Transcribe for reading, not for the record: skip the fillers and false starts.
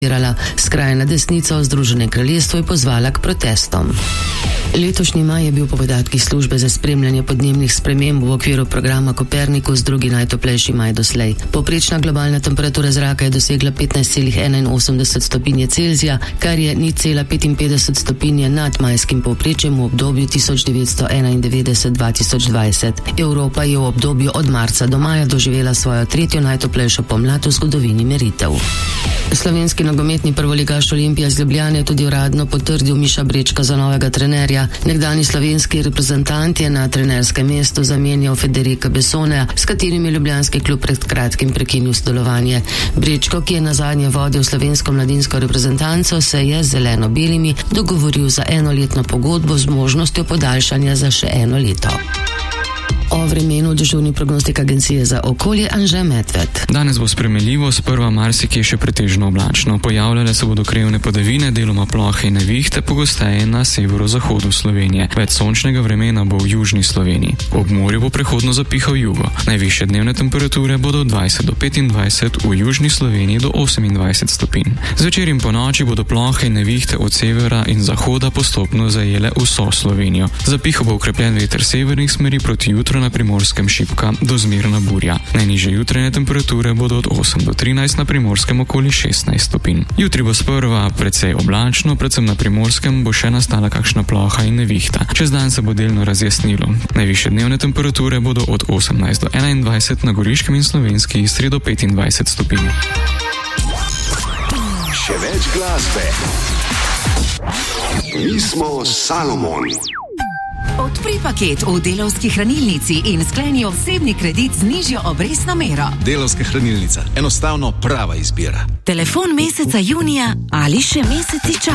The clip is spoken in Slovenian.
Skrajna desnica v Združenem kraljestvu je pozvala k protestom. Letošnji maj je bil po podatkih službe za spremljanje podnebnih sprememb v okviru programa Copernicus drugi najtoplejši maj doslej. Povprečna globalna temperatura zraka je dosegla 15,81 stopinje Celzija, kar je 0,55 stopinje nad majskim povprečjem v obdobju 1991-2020. Evropa je v obdobju od marca do maja doživela svojo tretjo najtoplejšo pomlad v zgodovini meritev. Slovenski nogometni prvoligaš Olimpija iz Ljubljane je tudi uradno potrdil Miša Brečka za novega trenerja. Nekdanji slovenski reprezentant je na trenerskem mestu zamenjal Federica Bessoneja, s katerim je ljubljanski klub pred kratkim prekinil sodelovanje. Brečko, ki je nazadnje vodil slovensko mladinsko reprezentanco, se je z zeleno-belimi dogovoril za enoletno pogodbo z možnostjo podaljšanja za še eno leto. O vremenu dežurni prognostik Agencije za okolje Anže Medved. Danes bo spremenljivo, sprva marsikje še pretežno oblačno. Pojavljale se bodo krevne padavine, deloma plohe in nevihte, pogosteje na severozahodu Slovenije. Več sončnega vremena bo v južni Sloveniji. Ob morju bo prehodno zapihal jugo. Najvišje dnevne temperature bodo od 20 do 25, v južni Sloveniji do 28 stopinj. Zvečer in ponoči bodo plohe in nevihte od severa in zahoda postopno zajele vso Slovenijo. Zapihal bo okrepljen veter severnih smeri proti jutru, na Primorskem šibka do zmerna burja. Najnižje jutranje temperature bodo od 8 do 13, na Primorskem okoli 16 stopinj. Jutri bo sprva precej oblačno, predvsem na Primorskem bo še nastala kakšna ploha in nevihta. Čez dan se bo delno razjasnilo. Najvišje dnevne temperature bodo od 18 do 21, na Goriškem in Slovenski Istri do 25 stopinj. Še več glasbe. Mi smo Salomon. Odpri paket v Delavski hranilnici in skleni osebni kredit z nižjo obrestno mero. Delavska hranilnica. Enostavno prava izbira. Telefon meseca junija ali še meseci časa.